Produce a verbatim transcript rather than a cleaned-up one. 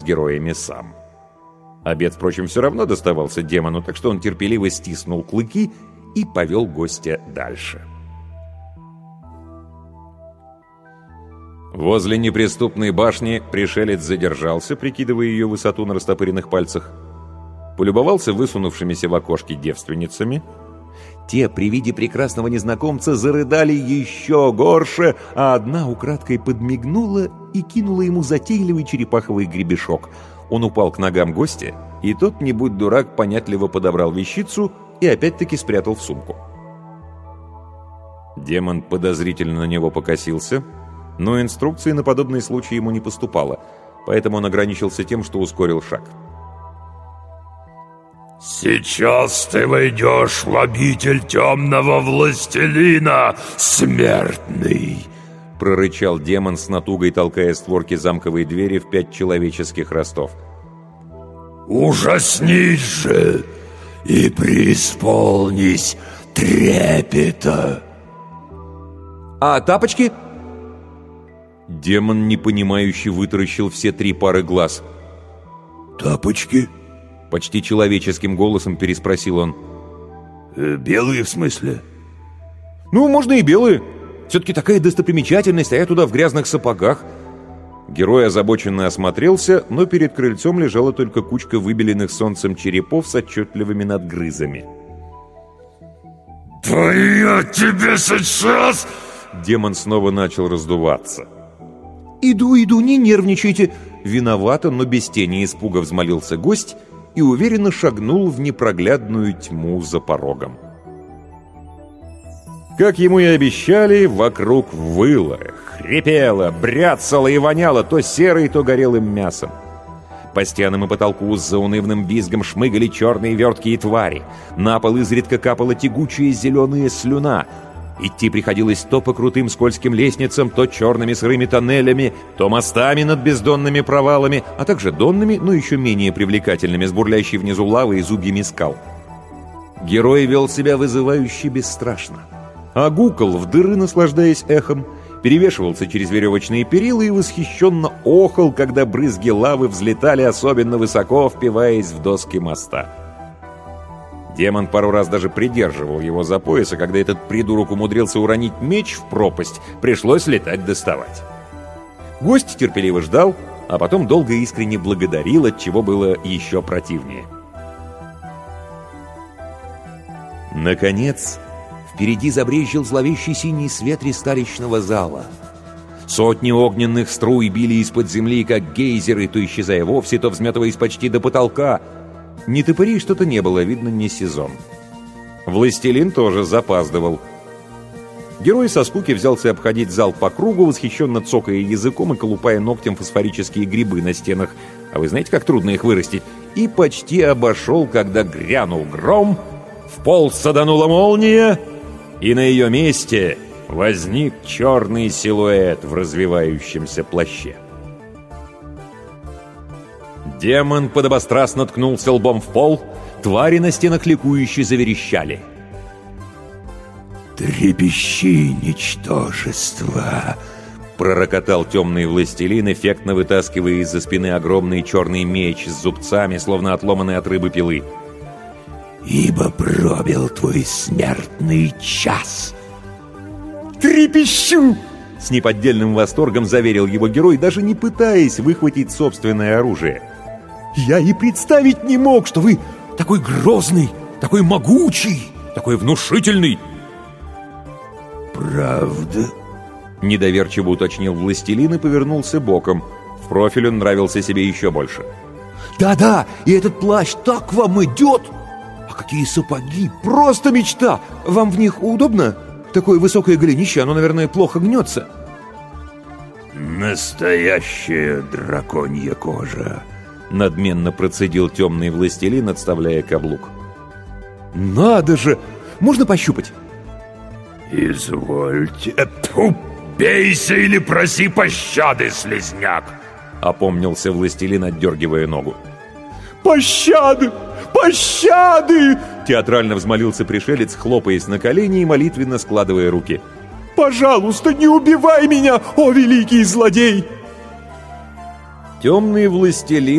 героями сам. Обед, впрочем, все равно доставался демону, так что он терпеливо стиснул клыки и повел гостя дальше. Возле неприступной башни пришелец задержался, прикидывая ее высоту на растопыренных пальцах, полюбовался высунувшимися в окошке девственницами. Те при виде прекрасного незнакомца зарыдали еще горше, а одна украдкой подмигнула и кинула ему затейливый черепаховый гребешок. Он упал к ногам гостя, и тот, не будь дурак, понятливо подобрал вещицу и опять-таки спрятал в сумку. Демон подозрительно на него покосился, но инструкции на подобный случай ему не поступало, поэтому он ограничился тем, что ускорил шаг. «Сейчас ты войдешь в обитель темного властелина, смертный!» — прорычал демон с натугой, толкая створки замковой двери в пять человеческих ростов. «Ужаснись же и преисполнись трепета!» «А тапочки?» Демон, непонимающе, вытаращил все три пары глаз. «Тапочки?» — почти человеческим голосом переспросил он. э, «Белые, в смысле?» «Ну, можно и белые. Все-таки такая достопримечательность, а я туда в грязных сапогах». Герой озабоченно осмотрелся, но перед крыльцом лежала только кучка выбеленных солнцем черепов с отчетливыми надгрызами. «Да я тебе сейчас...» Демон снова начал раздуваться. «Иду, иду, не нервничайте!» Виновато, но без тени испуга взмолился гость и уверенно шагнул в непроглядную тьму за порогом. Как ему и обещали, вокруг выло, хрипело, бряцало и воняло то серой, то горелым мясом. По стенам и потолку с заунывным визгом шмыгали черные верткие твари. На пол изредка капала тягучая зеленая слюна. Идти приходилось то по крутым скользким лестницам, то черными сырыми тоннелями, то мостами над бездонными провалами, а также донными, но еще менее привлекательными, с бурлящей внизу лавой и зубьями скал. Герой вел себя вызывающе бесстрашно. А гукал в дыры, наслаждаясь эхом, перевешивался через веревочные перила и восхищенно охал, когда брызги лавы взлетали особенно высоко, впиваясь в доски моста. Демон пару раз даже придерживал его за пояс, а когда этот придурок умудрился уронить меч в пропасть, пришлось летать доставать. Гость терпеливо ждал, а потом долго и искренне благодарил, отчего было еще противнее. Наконец, впереди забрезжил зловещий синий свет ристалищного зала. Сотни огненных струй били из-под земли, как гейзеры, то исчезая вовсе, то взметываясь почти до потолка. Нетопырей что-то не было, видно, не сезон. Властелин тоже запаздывал. Герой со скуки взялся обходить зал по кругу, восхищенно цокая языком и колупая ногтем фосфорические грибы на стенах. А вы знаете, как трудно их вырастить? И почти обошел, когда грянул гром, в пол саданула молния, и на ее месте возник черный силуэт в развивающемся плаще. Демон подобострастно ткнулся лбом в пол, твари на стенах ликующе заверещали. «Трепещи, ничтожество!» — пророкотал темный властелин, эффектно вытаскивая из-за спины огромный черный меч с зубцами, словно отломанный от рыбы пилы. «Ибо пробил твой смертный час!» «Трепещу!» — с неподдельным восторгом заверил его герой, даже не пытаясь выхватить собственное оружие. «Я и представить не мог, что вы такой грозный, такой могучий, такой внушительный!» «Правда?» — недоверчиво уточнил властелин и повернулся боком. В профиль он нравился себе еще больше. «Да-да, и этот плащ так вам идет! А какие сапоги! Просто мечта! Вам в них удобно? Такое высокое голенище, оно, наверное, плохо гнется». «Настоящая драконья кожа!» — надменно процедил темный властелин, отставляя каблук. «Надо же! Можно пощупать?» «Извольте. Тьфу, бейся или проси пощады, слизняк!» — опомнился властелин, отдергивая ногу. «Пощады! Пощады!» — театрально взмолился пришелец, хлопаясь на колени и молитвенно складывая руки. «Пожалуйста, не убивай меня, о великий злодей!» Темный властелин